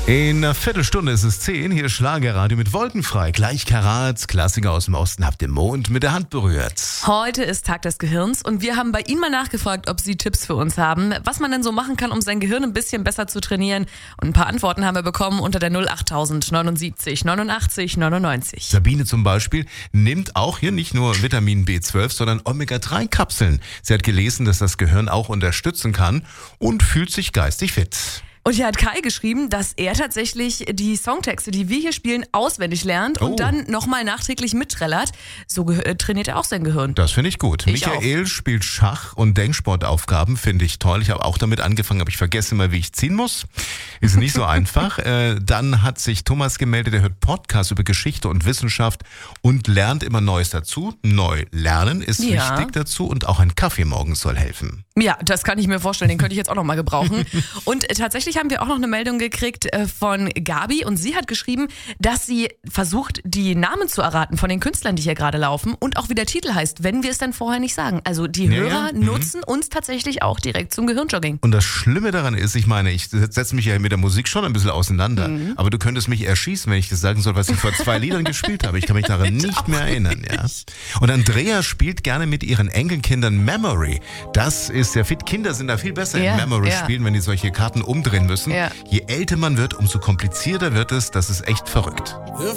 In einer Viertelstunde ist es 10, hier Schlagerradio mit Wolkenfrei. Gleich Karat, Klassiker aus dem Osten, habt den Mond mit der Hand berührt. Heute ist Tag des Gehirns und wir haben bei Ihnen mal nachgefragt, ob Sie Tipps für uns haben, was man denn so machen kann, um sein Gehirn ein bisschen besser zu trainieren. Und ein paar Antworten haben wir bekommen unter der 08000 79 89 99. Sabine zum Beispiel nimmt auch hier nicht nur Vitamin B12, sondern Omega-3-Kapseln. Sie hat gelesen, dass das Gehirn auch unterstützen kann und fühlt sich geistig fit. Und hier hat Kai geschrieben, dass er tatsächlich die Songtexte, die wir hier spielen, auswendig lernt und dann nochmal nachträglich mitträllert. So trainiert er auch sein Gehirn. Das finde ich gut. Ich Michael spielt Schach- und Denksportaufgaben, finde ich toll. Ich habe auch damit angefangen, aber ich vergesse immer, wie ich ziehen muss. Ist nicht so einfach. Dann hat sich Thomas gemeldet, der hört Podcasts über Geschichte und Wissenschaft und lernt immer Neues dazu. Neu lernen ist wichtig dazu und auch ein Kaffee morgens soll helfen. Ja, das kann ich mir vorstellen, den könnte ich jetzt auch noch mal gebrauchen. Und tatsächlich haben wir auch noch eine Meldung gekriegt von Gabi und sie hat geschrieben, dass sie versucht, die Namen zu erraten von den Künstlern, die hier gerade laufen und auch wie der Titel heißt, wenn wir es dann vorher nicht sagen. Also die Hörer nutzen uns tatsächlich auch direkt zum Gehirnjogging. Und das Schlimme daran ist, ich meine, ich setze mich ja mit der Musik schon ein bisschen auseinander, aber du könntest mich erschießen, wenn ich das sagen soll, was ich vor 2 Liedern gespielt habe. Ich kann mich daran nicht mehr erinnern. Ja. Und Andrea spielt gerne mit ihren Enkelkindern Memory. Das ist sehr fit. Kinder sind da viel besser in Memory spielen, wenn die solche Karten umdrehen müssen. Ja. Je älter man wird, umso komplizierter wird es. Das ist echt verrückt.